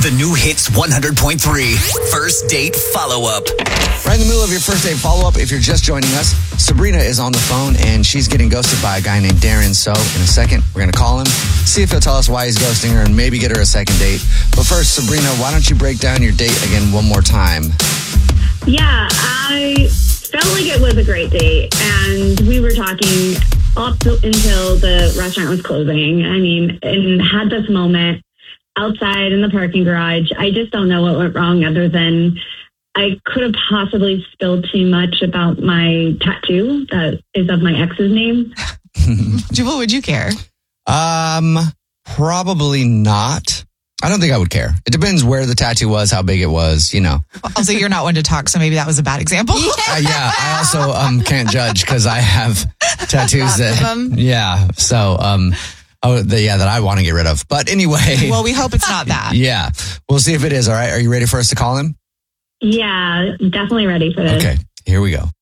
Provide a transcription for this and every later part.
The new Hits 100.3 First Date Follow-Up. Right in the middle of your first date follow-up, if you're just joining us, Sabrina is on the phone and she's getting ghosted by a guy named Darren. So in a second, we're going to call him, see if he'll tell us why he's ghosting her and maybe get her a second date. But first, Sabrina, why don't you break down your date again one more time? Yeah, I felt like it was a great date, and we were talking up until the restaurant was closing. I mean, and had this moment outside in the parking garage. I just don't know what went wrong other than I could have possibly spilled too much about my tattoo that is of my ex's name. Jubal, would you care? Probably not. I don't think I would care. It depends where the tattoo was, how big it was, you know. Also, you're not one to talk, so maybe that was a bad example. Yeah, I also can't judge because I have tattoos that, that I want to get rid of. But anyway. Well, we hope it's not that. Yeah, we'll see if it is. All right, are you ready for us to call him? Yeah, definitely ready for this. Okay, here we go.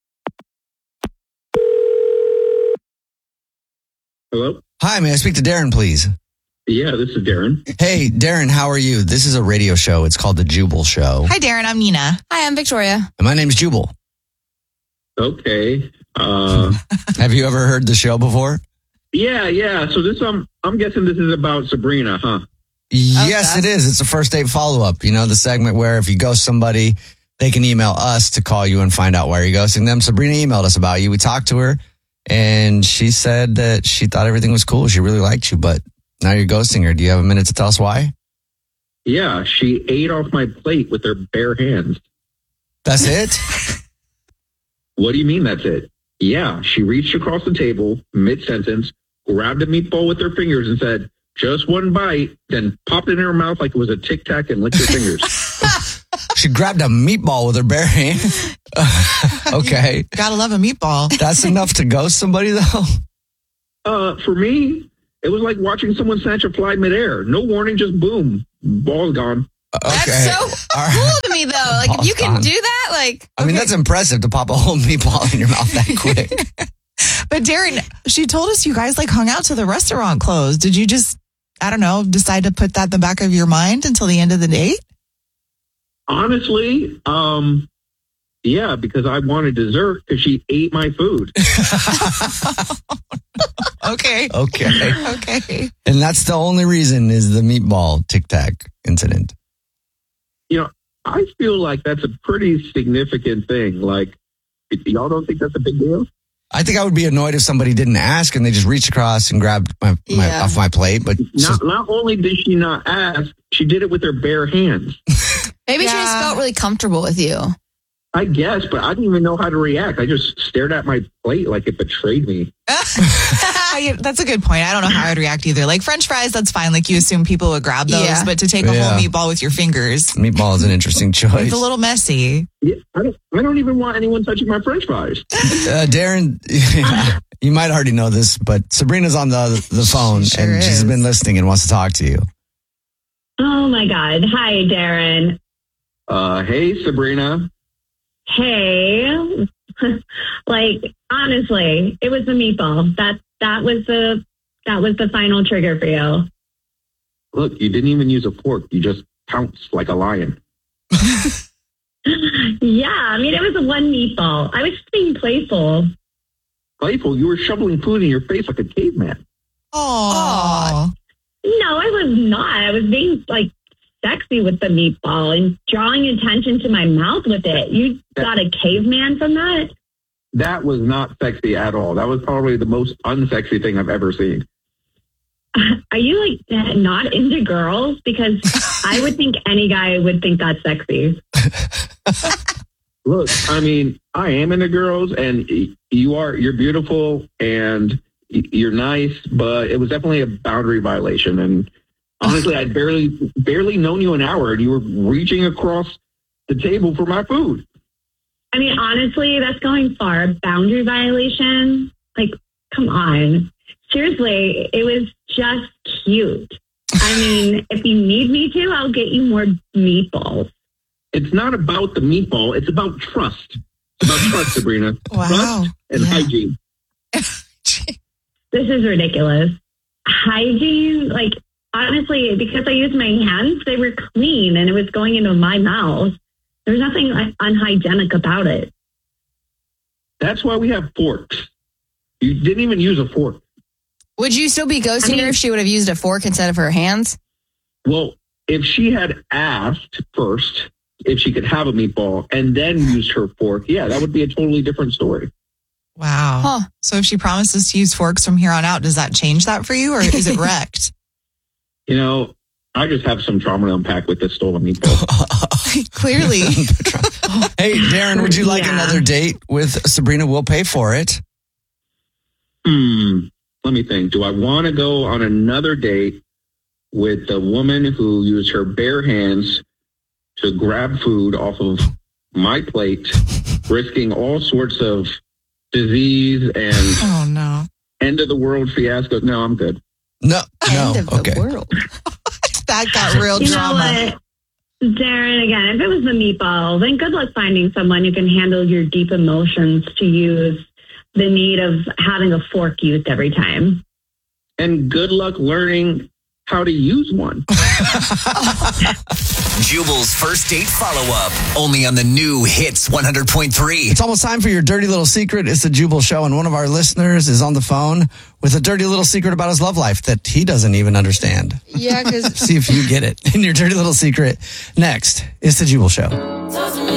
Hello? Hi, may I speak to Darren, please? Yeah, this is Darren. Hey, Darren, how are you? This is a radio show. It's called The Jubal Show. Hi, Darren. I'm Nina. Hi, I'm Victoria. And my name's Jubal. Okay. Have you ever heard the show before? Yeah. So this, I'm guessing this is about Sabrina, huh? Yes, it is. It's a first date follow-up. You know, the segment where if you ghost somebody, they can email us to call you and find out why you're ghosting them. Sabrina emailed us about you. We talked to her, and she said that she thought everything was cool. She really liked you, but now you're ghosting her. Do you have a minute to tell us why? Yeah, she ate off my plate with her bare hands. That's it? What do you mean that's it? Yeah, she reached across the table, mid-sentence, grabbed a meatball with her fingers and said, just one bite, then popped it in her mouth like it was a Tic Tac and licked her fingers. She grabbed a meatball with her bare hand? Okay. Gotta love a meatball. That's enough to ghost somebody, though? For me, it was like watching someone snatch a fly midair. No warning, just boom, ball's gone. Okay. That's so cool to me, though. Like, if you can do that, like... I mean, that's impressive to pop a whole meatball in your mouth that quick. But Darren, she told us you guys like hung out till the restaurant closed. Did you just, I don't know, decide to put that in the back of your mind until the end of the date? Honestly, yeah, because I wanted dessert because she ate my food. Okay. And that's the only reason is the meatball Tic Tac incident. You know, I feel like that's a pretty significant thing. Like, y'all don't think that's a big deal? I think I would be annoyed if somebody didn't ask and they just reached across and grabbed my off my plate. But not only did she not ask, she did it with her bare hands. Maybe she just felt really comfortable with you. I guess, but I didn't even know how to react. I just stared at my plate like it betrayed me. That's a good point. I don't know how I would react either. Like French fries, that's fine. Like you assume people would grab those, but to take a whole meatball with your fingers. Meatball is an interesting choice. It's a little messy. Yeah, I don't even want anyone touching my French fries. Darren, you might already know this, but Sabrina's on the phone and she's been listening and wants to talk to you. Oh my God. Hi, Darren. Hey, Sabrina. Hey. Like, honestly, it was the meatball. That was the final trigger for you. Look, you didn't even use a fork. You just pounced like a lion. Yeah, I mean, it was a one meatball. I was just being playful. Playful? You were shoveling food in your face like a caveman. Oh. No, I was not. I was being, like, sexy with the meatball and drawing attention to my mouth with it. You got a caveman from that? That was not sexy at all. That was probably the most unsexy thing I've ever seen. Are you, like, not into girls? Because I would think any guy would think that's sexy. Look, I mean, I am into girls, and you're beautiful, and you're nice, but it was definitely a boundary violation. And honestly, I'd barely known you an hour, and you were reaching across the table for my food. I mean, honestly, that's going far. Boundary violation? Like, come on. Seriously, it was just cute. I mean, if you need me to, I'll get you more meatballs. It's not about the meatball. It's about trust. It's about trust, Sabrina. Wow. Trust and hygiene. This is ridiculous. Hygiene? Like, honestly, because I used my hands, they were clean and it was going into my mouth. There's nothing unhygienic about it. That's why we have forks. You didn't even use a fork. Would you still be ghosting her if she would have used a fork instead of her hands? Well, if she had asked first if she could have a meatball and then used her fork, yeah, that would be a totally different story. Wow. Huh. So if she promises to use forks from here on out, does that change that for you or is it wrecked? You know, I just have some trauma to unpack with this stolen meatball. Clearly. Hey, Darren, would you like another date with Sabrina? We'll pay for it. Let me think. Do I want to go on another date with the woman who used her bare hands to grab food off of my plate, risking all sorts of disease and end of the world fiasco? No, I'm good. No. End of the world. That got real drama. Know what? Darren, again, if it was the meatball, then good luck finding someone who can handle your deep emotions to use the need of having a fork used every time. And good luck learning how to use one. Jubal's first date follow-up, only on the new Hits 100.3. It's almost time for your dirty little secret. It's the Jubal Show, and one of our listeners is on the phone with a dirty little secret about his love life that he doesn't even understand. Yeah, because See if you get it in your dirty little secret. Next, it's the Jubal Show.